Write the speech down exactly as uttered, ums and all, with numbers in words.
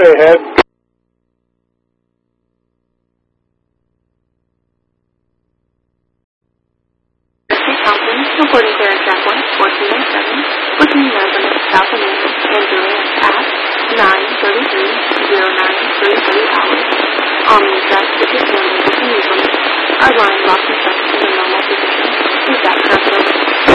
ahead. Compton, reporting to Jack one fourteen oh seven, booking resident South Amanda and Juliet at nine thirty-three oh nine thirty-three hours. On the track ticket number is usually our line lost in touch in the normal position. Is that correct?